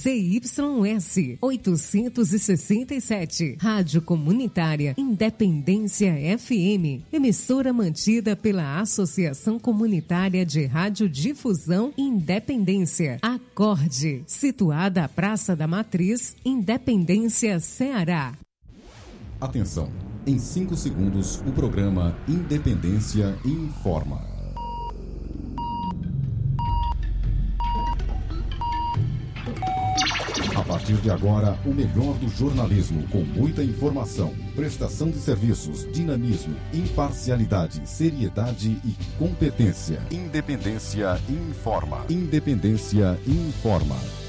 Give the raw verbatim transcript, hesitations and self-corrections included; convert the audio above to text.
Z Y S oitocentos e sessenta e sete, Rádio Comunitária Independência F M, emissora mantida pela Associação Comunitária de Radiodifusão Independência, Acorde, situada à Praça da Matriz, Independência, Ceará. Atenção, em cinco segundos o programa Independência informa. A partir de agora, o melhor do jornalismo, com muita informação, prestação de serviços, dinamismo, imparcialidade, seriedade e competência. Independência informa. Independência informa.